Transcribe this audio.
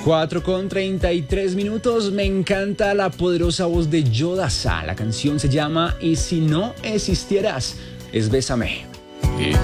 4:33. Me encanta la poderosa voz de Yodasa. La canción se llama Y si no existieras. Es Bésame.